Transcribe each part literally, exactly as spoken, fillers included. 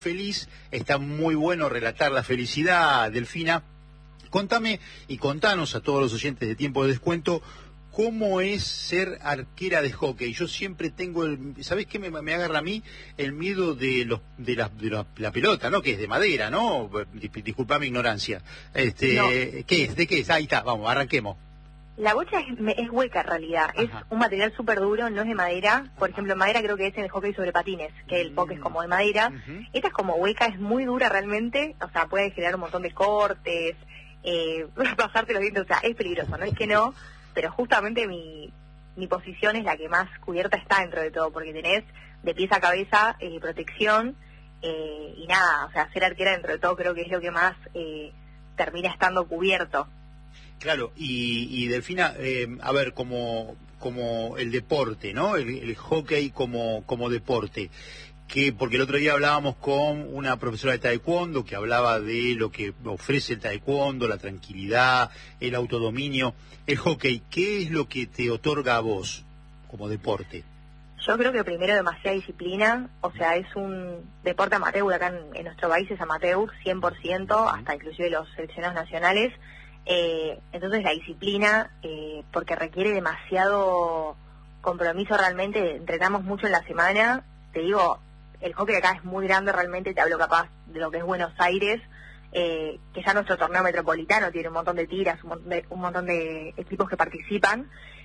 Feliz, está muy bueno relatar la felicidad, Delfina. Contame y contanos a todos los oyentes de Tiempo de Descuento cómo es ser arquera de hockey. Yo siempre tengo el, ¿sabés qué me, me agarra a mí? El miedo de los de la, de la, la pelota, ¿no? Que es de madera, ¿no? Disculpa mi ignorancia. Este, no. ¿Qué es? ¿De qué es? Ahí está, vamos, arranquemos. La bocha es, es hueca en realidad, Ajá. es un material súper duro, no es de madera. Por Ajá. ejemplo, madera creo que es en el hockey sobre patines, que el poke es como de madera. Uh-huh. Esta es como hueca, es muy dura realmente, o sea, puede generar un montón de cortes, eh, pasarte los dientes, o sea, es peligroso, no es que no, pero justamente mi, mi posición es la que más cubierta está dentro de todo, porque tenés de pies a cabeza eh, protección, eh, y nada, o sea, ser arquera dentro de todo creo que es lo que más eh, termina estando cubierto. Claro, y, y Delfina, eh, a ver, como como el deporte, ¿no? El, el hockey como como deporte, que porque el otro día hablábamos con una profesora de taekwondo que hablaba de lo que ofrece el taekwondo, la tranquilidad, el autodominio. El hockey, ¿qué es lo que te otorga a vos como deporte? Yo creo que primero demasiada disciplina, o sea, es un deporte amateur, acá en, en nuestro país es amateur, cien por ciento, hasta inclusive los seleccionados nacionales. Eh, entonces la disciplina, eh, porque requiere demasiado compromiso realmente, entrenamos mucho en la semana, te digo, el hockey acá es muy grande realmente, te hablo capaz de lo que es Buenos Aires, eh, que ya nuestro torneo metropolitano tiene un montón de tiras, un montón de, un montón de equipos que participan,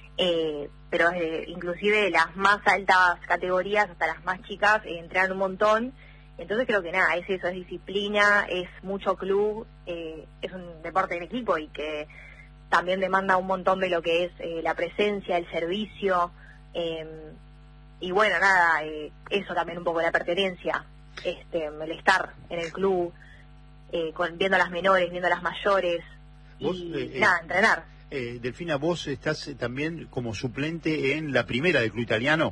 eh, pero eh, inclusive de las más altas categorías hasta las más chicas eh, entrenan un montón. Entonces creo que nada, es eso, es disciplina, es mucho club, eh, es un deporte en equipo y que también demanda un montón de lo que es eh, la presencia, el servicio, eh, y bueno, nada, eh, eso también un poco la pertenencia, este, el estar en el club, eh, con, viendo a las menores, viendo a las mayores, ¿Vos, y eh, nada, eh, entrenar. Eh, Delfina, vos estás también como suplente en la primera del Club Italiano.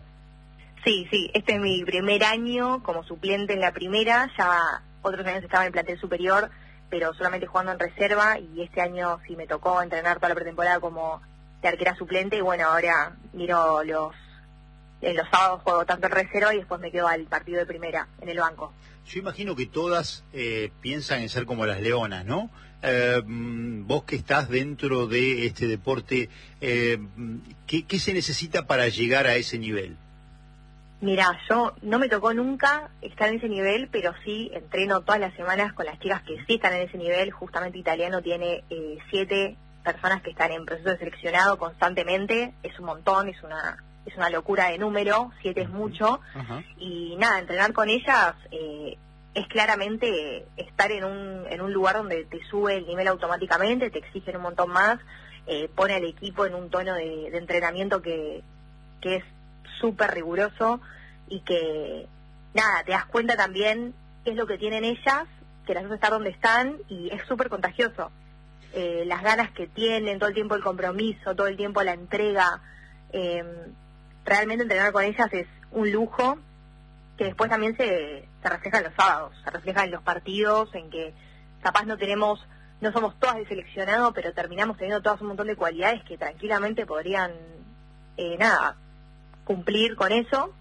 Sí, sí, este es mi primer año como suplente en la primera, ya otros años estaba en el plantel superior, pero solamente jugando en reserva, y este año sí me tocó entrenar toda la pretemporada como de arquera suplente, y bueno, ahora miro los, en los sábados juego tanto en reserva y después me quedo al partido de primera, en el banco. Yo imagino que todas eh, piensan en ser como las leonas, ¿no? Eh, vos que estás dentro de este deporte, eh, ¿qué, ¿qué se necesita para llegar a ese nivel? Mira, yo no me tocó nunca estar en ese nivel, pero sí entreno todas las semanas con las chicas que sí están en ese nivel. Justamente Italiano tiene eh, siete personas que están en proceso de seleccionado constantemente. Es un montón, es una es una locura de número, siete es mucho. Uh-huh. Y nada, entrenar con ellas eh, es claramente estar en un en un lugar donde te sube el nivel automáticamente, te exigen un montón más, eh, pone al equipo en un tono de, de entrenamiento que, que es súper riguroso, y que nada, te das cuenta también qué es lo que tienen ellas, que las hace estar donde están, y es súper contagioso. Eh, las ganas que tienen, todo el tiempo el compromiso, todo el tiempo la entrega, eh, realmente entrenar con ellas es un lujo, que después también se, se refleja en los sábados, se refleja en los partidos, en que capaz no tenemos, no somos todas de seleccionado, pero terminamos teniendo todas un montón de cualidades que tranquilamente podrían, eh, nada, cumplir con eso.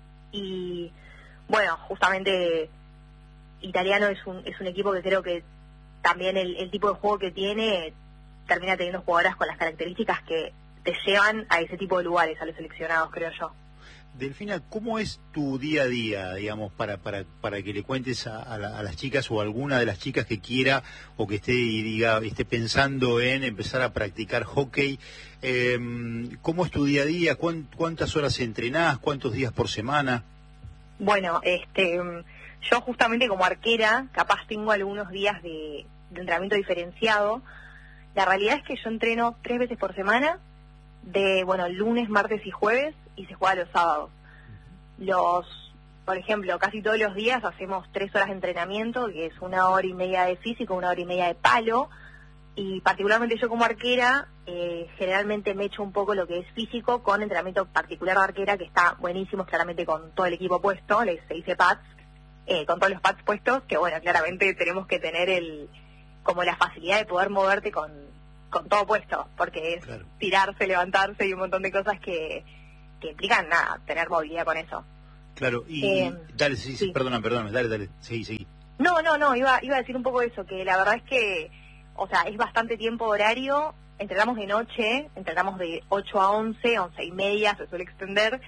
Y bueno, justamente Italiano es un es un equipo que creo que también el, el tipo de juego que tiene termina teniendo jugadoras con las características que te llevan a ese tipo de lugares, a los seleccionados, creo yo. Delfina, ¿cómo es tu día a día, digamos, para para para que le cuentes a, a, la, a las chicas o a alguna de las chicas que quiera o que esté y diga esté pensando en empezar a practicar hockey? Eh, ¿Cómo es tu día a día? ¿Cuántas horas entrenás? ¿Cuántos días por semana? Bueno, este, yo justamente como arquera, capaz tengo algunos días de, de entrenamiento diferenciado. La realidad es que yo entreno tres veces por semana, de, bueno, lunes, martes y jueves, y se juega los sábados. Los, por ejemplo, casi todos los días hacemos tres horas de entrenamiento, que es una hora y media de físico, una hora y media de palo, y particularmente yo como arquera, eh, generalmente me echo un poco lo que es físico con entrenamiento particular de arquera, que está buenísimo, claramente con todo el equipo puesto, les se dice pads, eh, con todos los pads puestos, que bueno, claramente tenemos que tener el como la facilidad de poder moverte con, con todo puesto, porque es claro, tirarse, levantarse y un montón de cosas que, que implican nada, tener movilidad con eso. Claro, y Eh, dale, sí, sí, sí. perdona, perdona, dale, dale, sí, sí. No, no, no, iba, iba a decir un poco eso, que la verdad es que, o sea, es bastante tiempo horario, entrenamos de noche, entrenamos de ocho a once, once y media, se suele extender,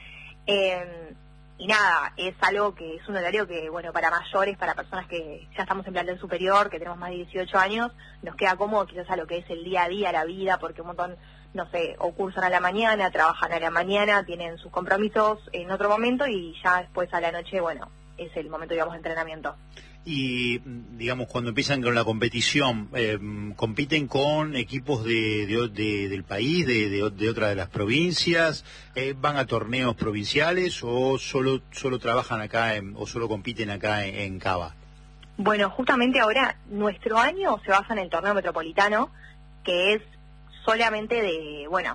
eh, y nada, es algo que es un horario que, bueno, para mayores, para personas que ya estamos en plantel superior, que tenemos más de dieciocho años, nos queda cómodo quizás a lo que es el día a día, la vida, porque un montón, no sé, o cursan a la mañana, trabajan a la mañana, tienen sus compromisos en otro momento y ya después a la noche, bueno, es el momento, digamos, de entrenamiento. Y, digamos, cuando empiezan con la competición, eh, ¿compiten con equipos de, de, de- del país, de, de, de otra de las provincias? Eh, ¿Van a torneos provinciales o solo solo trabajan acá en, o solo compiten acá en, en Cava? Bueno, justamente ahora nuestro año se basa en el torneo metropolitano, que es solamente de, bueno,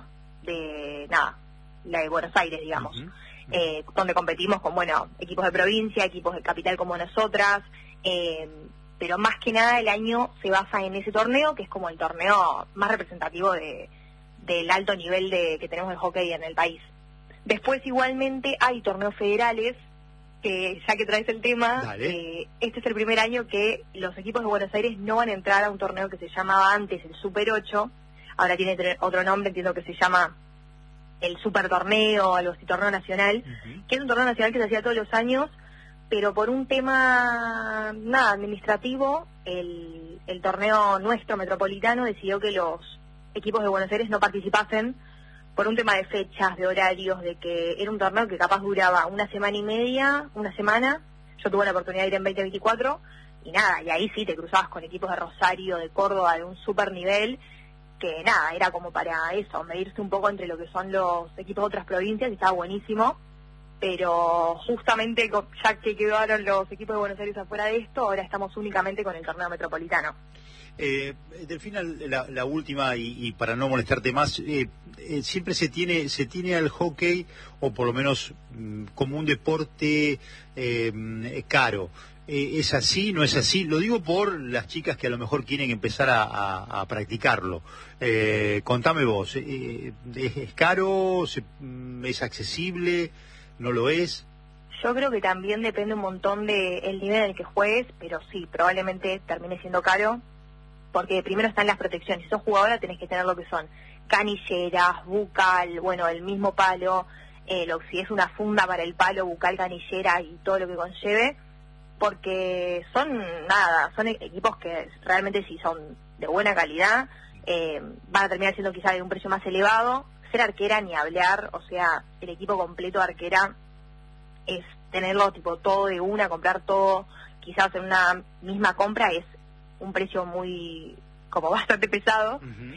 de nada, la de Buenos Aires, digamos, Ujú. eh, donde competimos con, bueno, equipos de provincia, equipos de capital como nosotras, eh, pero más que nada el año se basa en ese torneo, que es como el torneo más representativo de, del alto nivel de, que tenemos de hockey en el país. Después igualmente hay torneos federales, que ya que traes el tema, eh, este es el primer año que los equipos de Buenos Aires no van a entrar a un torneo que se llamaba antes el Super ocho, ahora tiene otro nombre, entiendo que se llama el Super Torneo, algo así, Torneo Nacional, uh-huh. que es un torneo nacional que se hacía todos los años, pero por un tema, nada, administrativo, el, el torneo nuestro metropolitano decidió que los equipos de Buenos Aires no participasen por un tema de fechas, de horarios, de que era un torneo que capaz duraba una semana y media, una semana. Yo tuve la oportunidad de ir en veinte veinticuatro y nada, y ahí sí te cruzabas con equipos de Rosario, de Córdoba, de un super nivel, que nada, era como para eso, medirse un poco entre lo que son los equipos de otras provincias y estaba buenísimo. Pero justamente ya que quedaron los equipos de Buenos Aires afuera de esto, ahora estamos únicamente con el torneo metropolitano. Eh, Delfina, la, la última, y, y para no molestarte más, eh, eh, siempre se tiene se tiene al hockey, o por lo menos mm, como un deporte eh, caro. Eh, ¿Es así? ¿No es así? Lo digo por las chicas que a lo mejor quieren empezar a, a, a practicarlo. Eh, contame vos, eh, ¿es, es caro? Se, ¿Es accesible? ¿No lo es? Yo creo que también depende un montón del nivel en el que juegues, pero sí, probablemente termine siendo caro, porque primero están las protecciones. Si sos jugadora tenés que tener lo que son canilleras, bucal, bueno, el mismo palo, eh, lo, si es una funda para el palo, bucal, canillera y todo lo que conlleve, porque son, nada, son equipos que realmente si son de buena calidad, eh, van a terminar siendo quizá de un precio más elevado. Ser arquera ni hablar, o sea, el equipo completo de arquera es tenerlo tipo todo de una, comprar todo, quizás en una misma compra es un precio muy, como bastante pesado, uh-huh.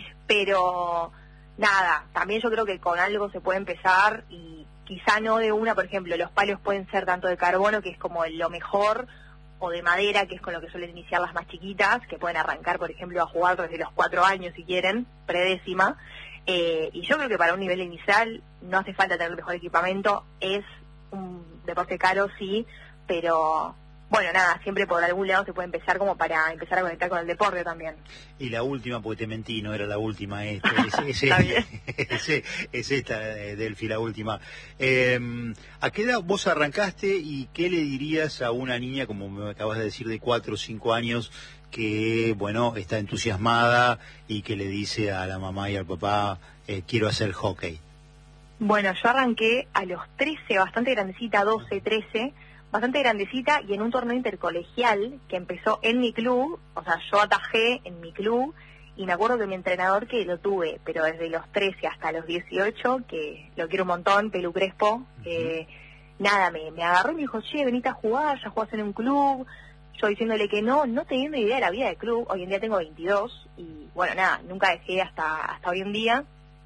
Pero nada, también yo creo que con algo se puede empezar y quizá no de una, por ejemplo, los palos pueden ser tanto de carbono, que es como lo mejor, o de madera, que es con lo que suelen iniciar las más chiquitas, que pueden arrancar, por ejemplo, a jugar desde los cuatro años si quieren, predécima. Eh, y yo creo que para un nivel inicial no hace falta tener el mejor equipamiento, es un deporte caro, sí, pero bueno, nada, siempre por algún lado se puede empezar como para empezar a conectar con el deporte también. Y la última, porque te mentí, no era la última, esta, es, es, es, es, es esta, Delfi, la última. Eh, ¿A qué edad vos arrancaste y qué le dirías a una niña, como me acabas de decir, de cuatro o cinco años, que, bueno, está entusiasmada y que le dice a la mamá y al papá, eh, quiero hacer hockey? Bueno, yo arranqué a los trece, bastante grandecita, doce, trece, bastante grandecita, y en un torneo intercolegial que empezó en mi club, o sea, yo atajé en mi club, y me acuerdo que mi entrenador, que lo tuve, pero desde los trece hasta los dieciocho, que lo quiero un montón, Pelu Crespo, eh, nada, me, me agarró y me dijo, che, venite a jugar, ya jugás en un club. Yo diciéndole que no, no teniendo idea de la vida de club. Hoy en día tengo veintidós y bueno, nada, nunca dejé hasta hasta hoy en día.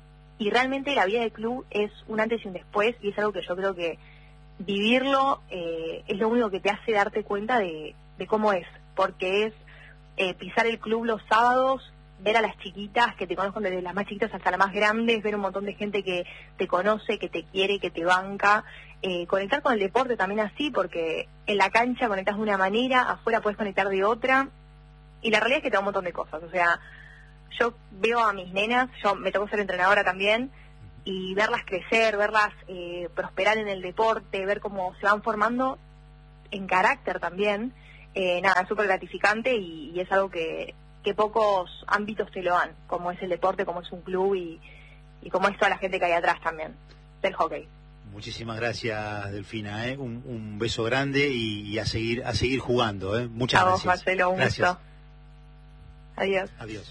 Y realmente la vida de club es un antes y un después, y es algo que yo creo que vivirlo eh, es lo único que te hace darte cuenta de, de cómo es, porque es eh, pisar el club los sábados, ver a las chiquitas que te conozcan desde las más chiquitas hasta las más grandes, ver un montón de gente que te conoce, que te quiere, que te banca. Eh, conectar con el deporte también así, porque en la cancha conectas de una manera, afuera puedes conectar de otra, y la realidad es que te da un montón de cosas. O sea, yo veo a mis nenas, yo me tocó ser entrenadora también, y verlas crecer, verlas eh, prosperar en el deporte, ver cómo se van formando en carácter también, eh, nada, súper gratificante y, y es algo que, que pocos ámbitos te lo dan, como es el deporte, como es un club y, y como es toda la gente que hay atrás también del hockey. Muchísimas gracias, Delfina, ¿eh? un, un beso grande y, y a seguir a seguir jugando. ¿eh? Muchas a gracias. Vos, Marcelo, un gracias. gusto. Adiós. Adiós.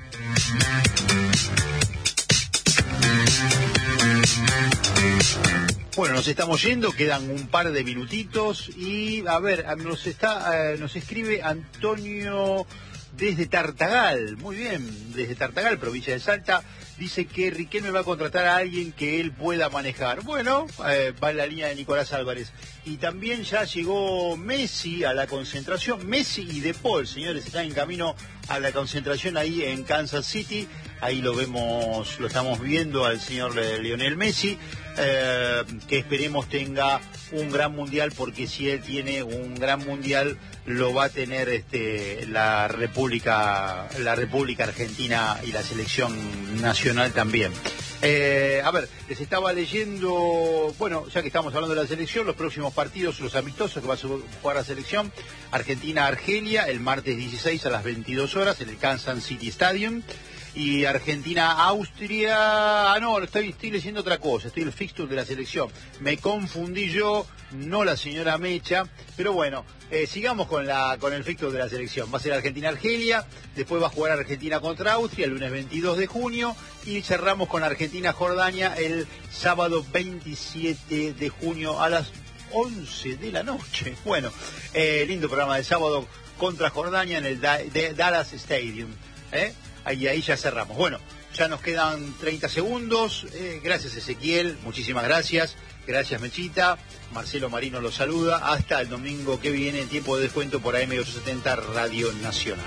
Bueno, nos estamos yendo, quedan un par de minutitos y a ver, nos está eh, nos escribe Antonio desde Tartagal, muy bien, desde Tartagal, provincia de Salta, dice que Riquelme va a contratar a alguien que él pueda manejar. Bueno, eh, va en la línea de Nicolás Álvarez. Y también ya llegó Messi a la concentración, Messi y De Paul, señores, están en camino a la concentración ahí en Kansas City, ahí lo vemos, lo estamos viendo al señor Lionel Messi, eh, que esperemos tenga un gran mundial, porque si él tiene un gran mundial lo va a tener este la República la República Argentina y la selección nacional también. Eh, a ver, les estaba leyendo, bueno, ya que estamos hablando de la selección, los próximos partidos, los amistosos que va a jugar la selección: Argentina-Argelia el martes dieciséis a las veintidós horas en el Kansas City Stadium, y Argentina-Austria, ah no, estoy, estoy leyendo otra cosa, estoy en el fixture de la selección, me confundí yo, no la señora Mecha, pero bueno, eh, sigamos con la con el fixture de la selección. Va a ser Argentina-Argelia, después va a jugar Argentina contra Austria el lunes veintidós de junio, y cerramos con Argentina-Jordania el sábado veintisiete de junio a las once de la noche. Bueno, eh, lindo programa de sábado contra Jordania en el da de Dallas Stadium, ¿eh? Ahí, ahí ya cerramos. Bueno, ya nos quedan treinta segundos. Eh, gracias, Ezequiel. Muchísimas gracias. Gracias, Mechita. Marcelo Marino los saluda. Hasta el domingo que viene, en tiempo de descuento por A M ochocientos setenta Radio Nacional.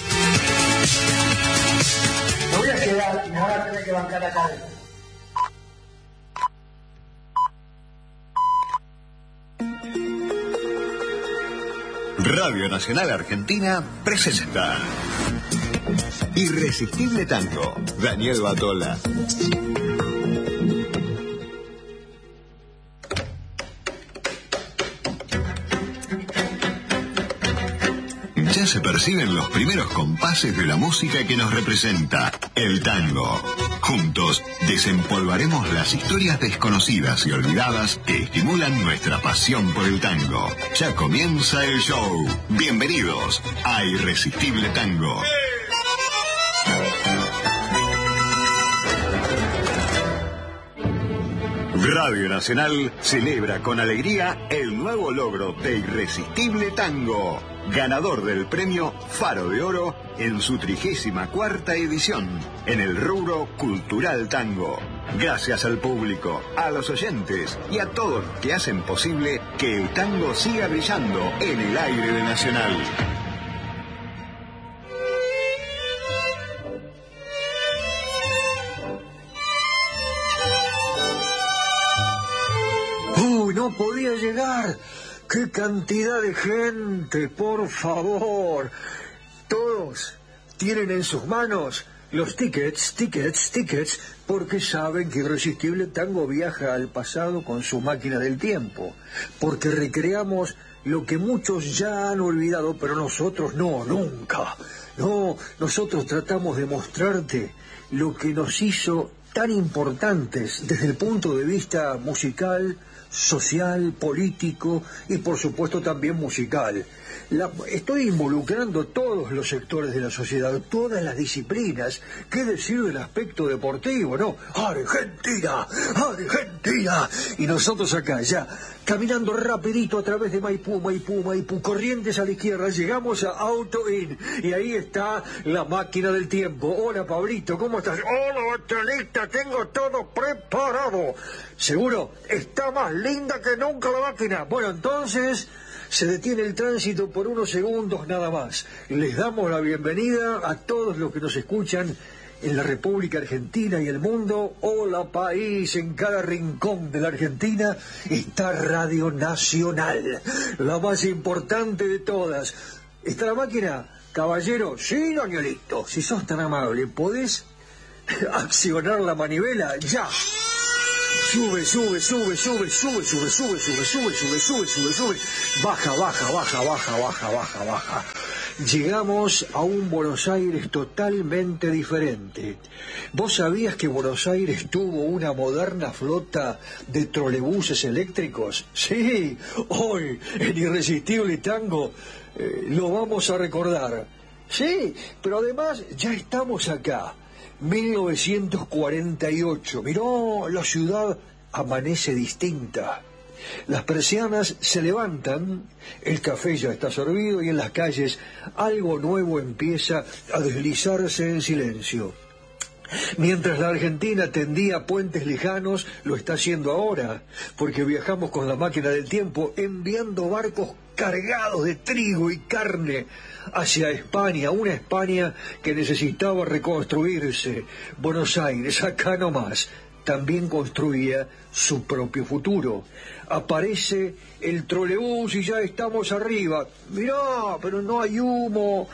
Me voy a quedar y me voy a tener que bancar acá. Radio Nacional Argentina presenta Irresistible Tango, Daniel Batola. Ya se perciben los primeros compases de la música que nos representa, el tango. Juntos desempolvaremos las historias desconocidas y olvidadas que estimulan nuestra pasión por el tango. Ya comienza el show. Bienvenidos a Irresistible Tango. Radio Nacional celebra con alegría el nuevo logro de Irresistible Tango, ganador del premio Faro de Oro en su trigésima cuarta edición, en el rubro Cultural Tango. Gracias al público, a los oyentes y a todos los que hacen posible que el tango siga brillando en el aire de Nacional. No podía llegar. ¡Qué cantidad de gente! Por favor. Todos tienen en sus manos los tickets, tickets, tickets, porque saben que Irresistible Tango viaja al pasado con su máquina del tiempo. Porque recreamos lo que muchos ya han olvidado, pero nosotros no, nunca. No, nosotros tratamos de mostrarte lo que nos hizo tan importantes desde el punto de vista musical, social, político y por supuesto también musical. La, estoy involucrando todos los sectores de la sociedad, todas las disciplinas. ¿Qué decir del aspecto deportivo, no? ¡Argentina! ¡Argentina! Y nosotros acá ya, caminando rapidito a través de Maipú, Maipú, Maipú, Corrientes a la izquierda, llegamos a Auto Inn y ahí está la máquina del tiempo. Hola, Pablito, ¿cómo estás? Hola, batalista, tengo todo preparado. ¿Seguro? Está más linda que nunca la máquina. Bueno, entonces se detiene el tránsito por unos segundos nada más. Les damos la bienvenida a todos los que nos escuchan en la República Argentina y el mundo. Hola, país, en cada rincón de la Argentina está Radio Nacional, la más importante de todas. ¿Está la máquina? Caballero, sí, Danielito, si sos tan amable, ¿podés accionar la manivela? ¡Ya! Sube, sube, sube, sube, sube, sube, sube, sube, sube, sube, sube, sube, sube. Baja, baja, baja, baja, baja, baja, baja. Llegamos a un Buenos Aires totalmente diferente. ¿Vos sabías que Buenos Aires tuvo una moderna flota de trolebuses eléctricos? Sí, hoy en Irresistible Tango eh, lo vamos a recordar. Sí, pero además ya estamos acá. mil novecientos cuarenta y ocho. Miró, la ciudad amanece distinta. Las persianas se levantan, el café ya está servido y en las calles algo nuevo empieza a deslizarse en silencio. Mientras la Argentina tendía puentes lejanos, lo está haciendo ahora, porque viajamos con la máquina del tiempo enviando barcos cargados de trigo y carne hacia España, una España que necesitaba reconstruirse. Buenos Aires, acá nomás, también construía su propio futuro. Aparece el trolebús y ya estamos arriba. Mirá, pero no hay humo,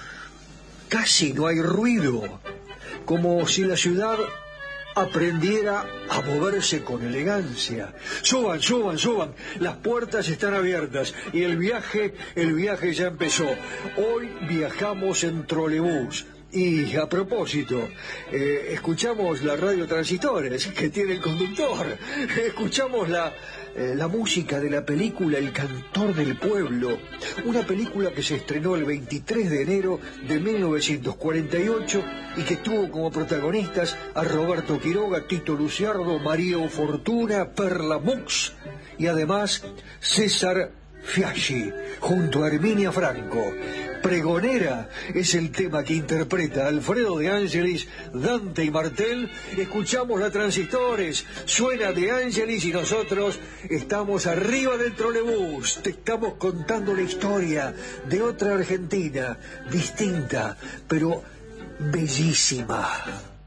casi no hay ruido, como si la ciudad aprendiera a moverse con elegancia. Suban, suban, suban, las puertas están abiertas y el viaje, el viaje ya empezó. Hoy viajamos en trolebús. Y a propósito, eh, escuchamos la radio Transitores que tiene el conductor, escuchamos la, eh, la música de la película El Cantor del Pueblo, una película que se estrenó el veintitrés de enero de mil novecientos cuarenta y ocho y que tuvo como protagonistas a Roberto Quiroga, Tito Luciardo, María Fortuna, Perla Mux y además César Fiaschi junto a Herminia Franco. Pregonera es el tema que interpreta Alfredo De Angelis, Dante y Martel. Escuchamos la Transistores, suena De Angelis y nosotros estamos arriba del trolebús. Te estamos contando la historia de otra Argentina, distinta, pero bellísima.